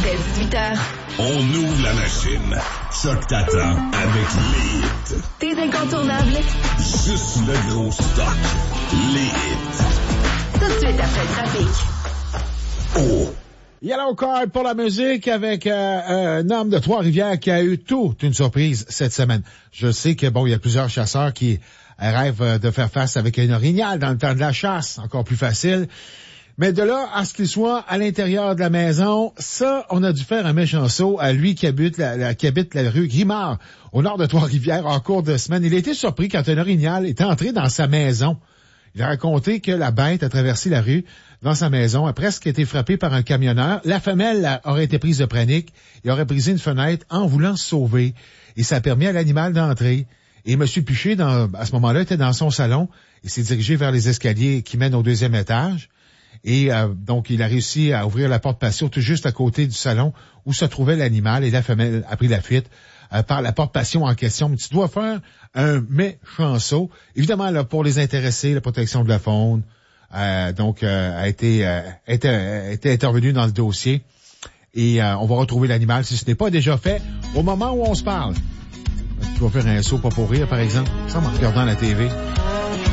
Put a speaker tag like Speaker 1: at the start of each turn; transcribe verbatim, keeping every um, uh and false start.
Speaker 1: Dès dix-huit heures.
Speaker 2: On ouvre la machine. Choc t'attend avec les hits.
Speaker 1: Tes incontournables.
Speaker 2: Juste le gros stock. Les hits.
Speaker 1: Tout de suite après le trafic.
Speaker 2: Oh!
Speaker 3: Yellow Card pour la musique avec euh, un homme de Trois-Rivières qui a eu toute une surprise cette semaine. Je sais que bon, il y a plusieurs chasseurs qui rêvent de faire face avec un orignal dans le temps de la chasse, encore plus facile. Mais de là à ce qu'il soit à l'intérieur de la maison, ça, on a dû faire un méchant saut à lui qui habite la, la, qui habite la rue Grimard, au nord de Trois-Rivières, en cours de semaine. Il a été surpris quand un orignal est entré dans sa maison. Il a raconté que la bête a traversé la rue dans sa maison, a presque été frappée par un camionneur. La femelle aurait été prise de panique et aurait brisé une fenêtre en voulant se sauver. Et ça a permis à l'animal d'entrer. Et M. Piché, dans, à ce moment-là, était dans son salon. Il s'est dirigé vers les escaliers qui mènent au deuxième étage. Et euh, donc, il a réussi à ouvrir la porte patio tout juste à côté du salon où se trouvait l'animal. Et la femelle a pris la fuite euh, par la porte patio en question. Mais tu dois faire un méchant saut. Évidemment, là, pour les intéressés, la protection de la faune, euh, donc, euh, a été, euh, été, euh, été intervenu dans le dossier. Et euh, on va retrouver l'animal, si ce n'est pas déjà fait, au moment où on se parle. Tu vas faire un saut pas pour rire, par exemple, ça en regardant la T V.